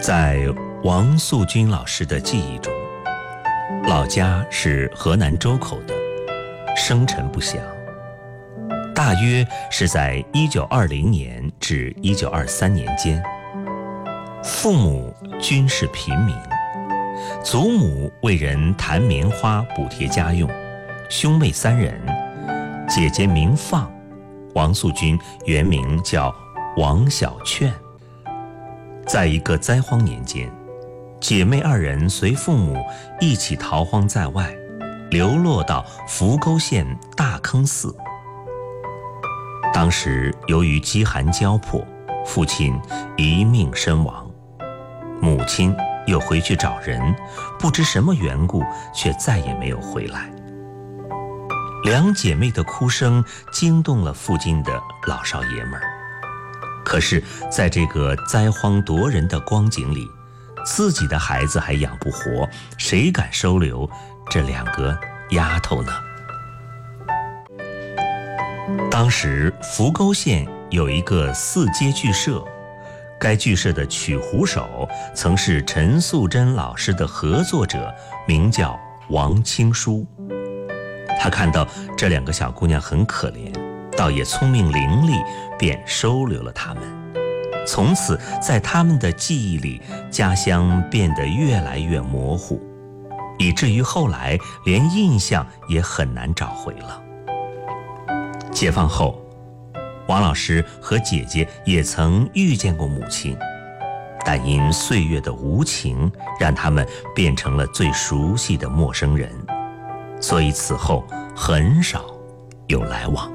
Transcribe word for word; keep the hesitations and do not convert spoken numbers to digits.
在王素君老师的记忆中，老家是河南周口的，生辰不详，大约是在一九二零年至一九二三年间。父母均是平民，祖母为人弹棉花补贴家用，兄妹三人，姐姐名放，王素君原名叫王小劝。在一个灾荒年间，姐妹二人随父母一起逃荒在外，流落到扶沟县大坑寺。当时由于饥寒交迫，父亲一命身亡，母亲又回去找人，不知什么缘故，却再也没有回来。两姐妹的哭声惊动了附近的老少爷们儿。可是在这个灾荒夺人的光景里，自己的孩子还养不活，谁敢收留这两个丫头呢？当时扶沟县有一个四街剧社，该剧社的曲胡手曾是陈素贞老师的合作者，名叫王青书。他看到这两个小姑娘很可怜，倒也聪明伶俐，便收留了她们。从此在他们的记忆里，家乡变得越来越模糊，以至于后来连印象也很难找回了。解放后，王老师和姐姐也曾遇见过母亲，但因岁月的无情，让他们变成了最熟悉的陌生人，所以此后很少有来往。